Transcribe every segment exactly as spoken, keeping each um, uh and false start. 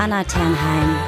Anna Ternheim.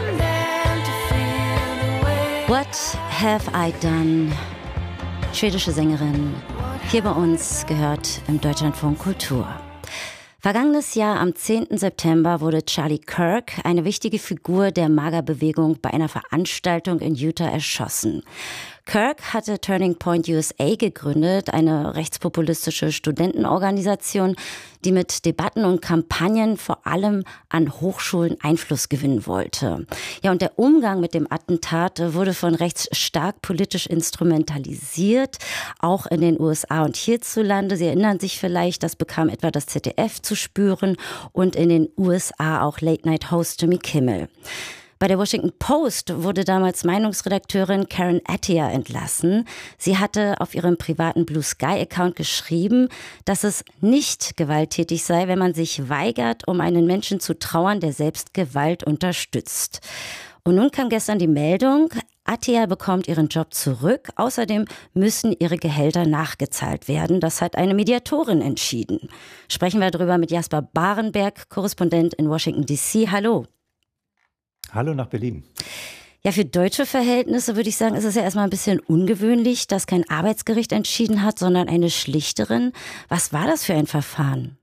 What have I done? Schwedische Sängerin, hier bei uns gehört im Deutschlandfunk Kultur. Vergangenes Jahr am zehnten September wurde Charlie Kirk, eine wichtige Figur der MAGA-Bewegung, bei einer Veranstaltung in Utah erschossen. Kirk hatte Turning Point U S A gegründet, eine rechtspopulistische Studentenorganisation, die mit Debatten und Kampagnen vor allem an Hochschulen Einfluss gewinnen wollte. Ja, und der Umgang mit dem Attentat wurde von rechts stark politisch instrumentalisiert, auch in den U S A und hierzulande. Sie erinnern sich vielleicht, das bekam etwa das Z D F zu spüren und in den U S A auch Late-Night-Host Jimmy Kimmel. Bei der Washington Post wurde damals Meinungsredakteurin Karen Attiah entlassen. Sie hatte auf ihrem privaten Blue Sky-Account geschrieben, dass es nicht gewalttätig sei, wenn man sich weigert, um einen Menschen zu trauern, der selbst Gewalt unterstützt. Und nun kam gestern die Meldung, Attiah bekommt ihren Job zurück. Außerdem müssen ihre Gehälter nachgezahlt werden. Das hat eine Mediatorin entschieden. Sprechen wir darüber mit Jasper Barenberg, Korrespondent in Washington D C. Hallo. Hallo nach Berlin. Ja, für deutsche Verhältnisse würde ich sagen, ist es ja erstmal ein bisschen ungewöhnlich, dass kein Arbeitsgericht entschieden hat, sondern eine Schlichterin. Was war das für ein Verfahren?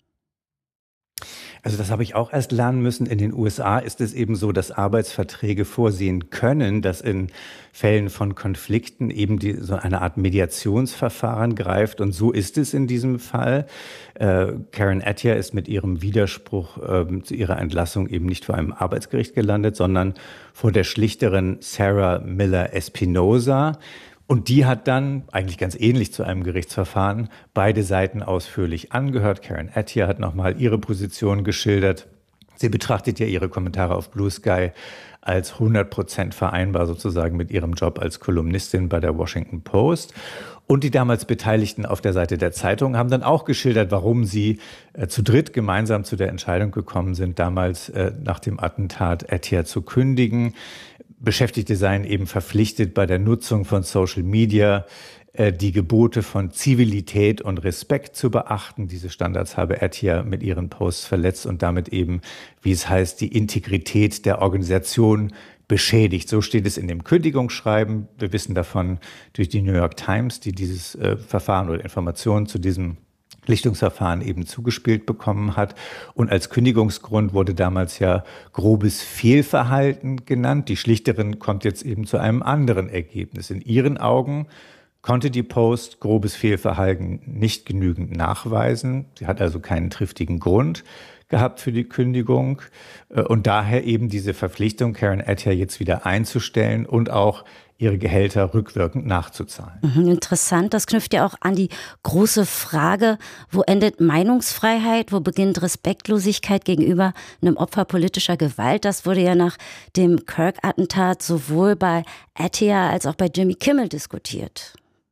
Also das habe ich auch erst lernen müssen. In den U S A ist es eben so, dass Arbeitsverträge vorsehen können, dass in Fällen von Konflikten eben die, so eine Art Mediationsverfahren greift. Und so ist es in diesem Fall. Äh, Karen Attiah ist mit ihrem Widerspruch äh, zu ihrer Entlassung eben nicht vor einem Arbeitsgericht gelandet, sondern vor der Schlichterin Sarah Miller Espinosa. Und die hat dann, eigentlich ganz ähnlich zu einem Gerichtsverfahren, beide Seiten ausführlich angehört. Karen Attiah hat nochmal ihre Position geschildert. Sie betrachtet ja ihre Kommentare auf Blue Sky als hundert Prozent vereinbar sozusagen mit ihrem Job als Kolumnistin bei der Washington Post. Und die damals Beteiligten auf der Seite der Zeitung haben dann auch geschildert, warum sie äh, zu dritt gemeinsam zu der Entscheidung gekommen sind, damals äh, nach dem Attentat Attiah zu kündigen. Beschäftigte seien eben verpflichtet, bei der Nutzung von Social Media äh, die Gebote von Zivilität und Respekt zu beachten. Diese Standards habe Attiah mit ihren Posts verletzt und damit eben, wie es heißt, die Integrität der Organisation beschädigt. So steht es in dem Kündigungsschreiben. Wir wissen davon durch die New York Times, die dieses äh, Verfahren oder Informationen zu diesem Schlichtungsverfahren eben zugespielt bekommen hat. Und als Kündigungsgrund wurde damals ja grobes Fehlverhalten genannt. Die Schlichterin kommt jetzt eben zu einem anderen Ergebnis. In ihren Augen konnte die Post grobes Fehlverhalten nicht genügend nachweisen. Sie hat also keinen triftigen Grund gehabt für die Kündigung und daher eben diese Verpflichtung, Karen Attiah jetzt wieder einzustellen und auch ihre Gehälter rückwirkend nachzuzahlen. Mhm, interessant, das knüpft ja auch an die große Frage, wo endet Meinungsfreiheit, wo beginnt Respektlosigkeit gegenüber einem Opfer politischer Gewalt? Das wurde ja nach dem Kirk-Attentat sowohl bei Attiah als auch bei Jimmy Kimmel diskutiert.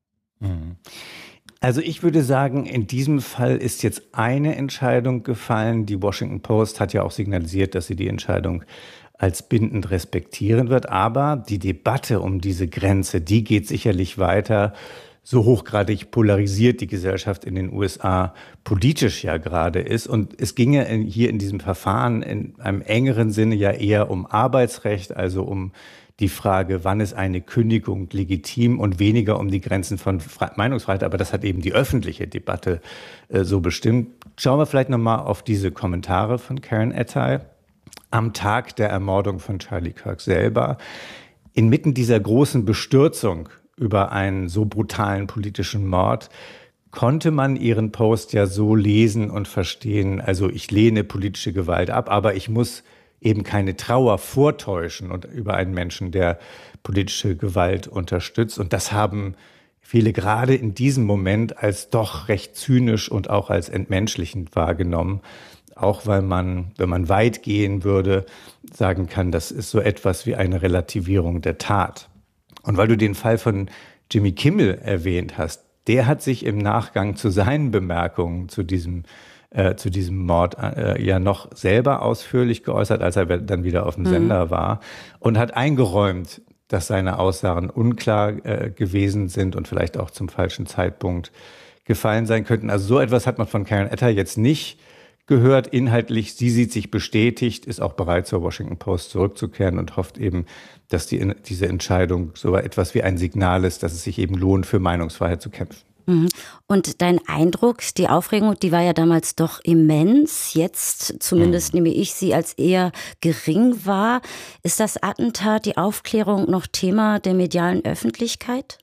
Mhm. Also ich würde sagen, in diesem Fall ist jetzt eine Entscheidung gefallen. Die Washington Post hat ja auch signalisiert, dass sie die Entscheidung als bindend respektieren wird. Aber die Debatte um diese Grenze, die geht sicherlich weiter. So hochgradig polarisiert die Gesellschaft in den U S A politisch ja gerade ist. Und es ginge hier in diesem Verfahren in einem engeren Sinne ja eher um Arbeitsrecht, also um die Frage, wann ist eine Kündigung legitim und weniger um die Grenzen von Meinungsfreiheit. Aber das hat eben die öffentliche Debatte äh, so bestimmt. Schauen wir vielleicht nochmal auf diese Kommentare von Karen Attiah am Tag der Ermordung von Charlie Kirk selber. Inmitten dieser großen Bestürzung über einen so brutalen politischen Mord konnte man ihren Post ja so lesen und verstehen, also ich lehne politische Gewalt ab, aber ich muss eben keine Trauer vortäuschen und über einen Menschen, der politische Gewalt unterstützt. Und das haben viele gerade in diesem Moment als doch recht zynisch und auch als entmenschlichend wahrgenommen. Auch weil man, wenn man weit gehen würde, sagen kann, das ist so etwas wie eine Relativierung der Tat. Und weil du den Fall von Jimmy Kimmel erwähnt hast, der hat sich im Nachgang zu seinen Bemerkungen zu diesem Äh, zu diesem Mord äh, ja noch selber ausführlich geäußert, als er dann wieder auf dem Sender mhm. war und hat eingeräumt, dass seine Aussagen unklar äh, gewesen sind und vielleicht auch zum falschen Zeitpunkt gefallen sein könnten. Also so etwas hat man von Karen Attiah jetzt nicht gehört inhaltlich. Sie sieht sich bestätigt, ist auch bereit, zur Washington Post zurückzukehren und hofft eben, dass die, diese Entscheidung so etwas wie ein Signal ist, dass es sich eben lohnt, für Meinungsfreiheit zu kämpfen. Und dein Eindruck, die Aufregung, die war ja damals doch immens. Jetzt, zumindest mhm. nehme ich sie als eher gering wahr. Ist das Attentat, die Aufklärung noch Thema der medialen Öffentlichkeit?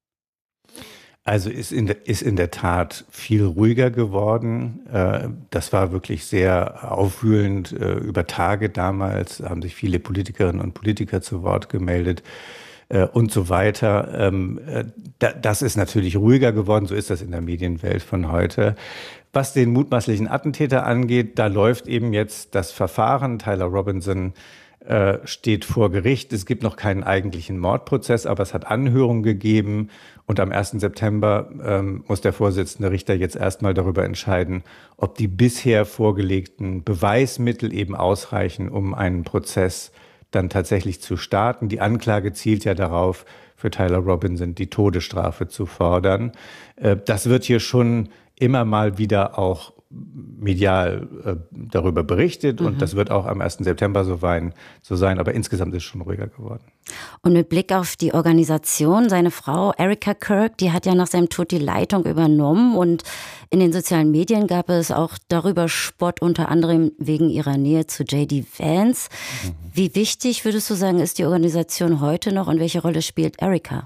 Also ist in, der, ist in der Tat viel ruhiger geworden. Das war wirklich sehr aufwühlend. Über Tage damals haben sich viele Politikerinnen und Politiker zu Wort gemeldet und so weiter. Das ist natürlich ruhiger geworden. So ist das in der Medienwelt von heute. Was den mutmaßlichen Attentäter angeht, da läuft eben jetzt das Verfahren. Tyler Robinson steht vor Gericht. Es gibt noch keinen eigentlichen Mordprozess, aber es hat Anhörungen gegeben. Und am ersten September ähm, muss der Vorsitzende Richter jetzt erstmal darüber entscheiden, ob die bisher vorgelegten Beweismittel eben ausreichen, um einen Prozess dann tatsächlich zu starten. Die Anklage zielt ja darauf, für Tyler Robinson die Todesstrafe zu fordern. Äh, das wird hier schon immer mal wieder auch medial äh, darüber berichtet mhm. und das wird auch am ersten September so, wein, so sein, aber insgesamt ist es schon ruhiger geworden. Und mit Blick auf die Organisation, seine Frau Erica Kirk, die hat ja nach seinem Tod die Leitung übernommen und in den sozialen Medien gab es auch darüber Spott, unter anderem wegen ihrer Nähe zu J D Vance. Mhm. Wie wichtig, würdest du sagen, ist die Organisation heute noch und welche Rolle spielt Erica?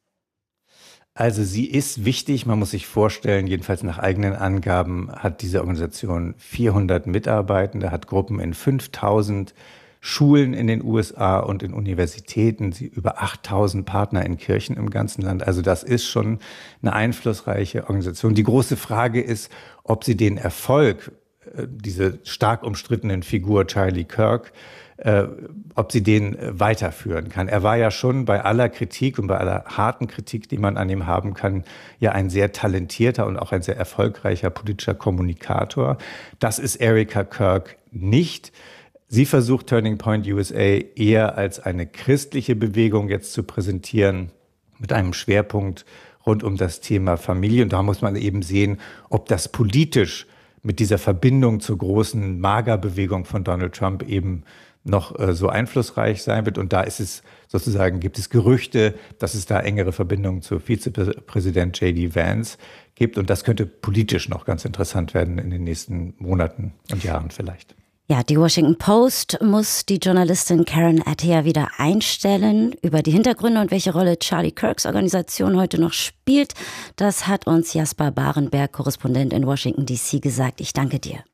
Also sie ist wichtig, man muss sich vorstellen, jedenfalls nach eigenen Angaben hat diese Organisation vierhundert Mitarbeitende, hat Gruppen in fünftausend Schulen in den U S A und in Universitäten, sie über achttausend Partner in Kirchen im ganzen Land. Also das ist schon eine einflussreiche Organisation. Die große Frage ist, ob sie den Erfolg, diese stark umstrittenen Figur Charlie Kirk, Äh, ob sie den äh, weiterführen kann. Er war ja schon bei aller Kritik und bei aller harten Kritik, die man an ihm haben kann, ja ein sehr talentierter und auch ein sehr erfolgreicher politischer Kommunikator. Das ist Erica Kirk nicht. Sie versucht Turning Point U S A eher als eine christliche Bewegung jetzt zu präsentieren, mit einem Schwerpunkt rund um das Thema Familie. Und da muss man eben sehen, ob das politisch mit dieser Verbindung zur großen MAGA-Bewegung von Donald Trump eben noch äh, so einflussreich sein wird. Und da ist es sozusagen, gibt es Gerüchte, dass es da engere Verbindungen zu Vizepräsident J D Vance gibt. Und das könnte politisch noch ganz interessant werden in den nächsten Monaten und Jahren vielleicht. Ja, die Washington Post muss die Journalistin Karen Attiah wieder einstellen. Über die Hintergründe und welche Rolle Charlie Kirks Organisation heute noch spielt, das hat uns Jasper Barenberg, Korrespondent in Washington D C, gesagt. Ich danke dir.